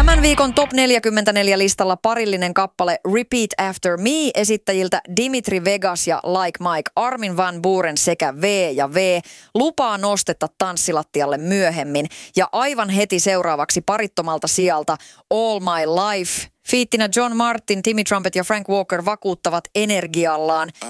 Tämän viikon Top 44 listalla parillinen kappale Repeat After Me esittäjiltä Dimitri Vegas ja Like Mike. Armin van Buuren sekä V ja V lupaa nostetta tanssilattialle myöhemmin. Ja aivan heti seuraavaksi parittomalta sijalta All My Life. Fiittinä John Martin, Timmy Trumpet ja Frank Walker vakuuttavat energiallaan.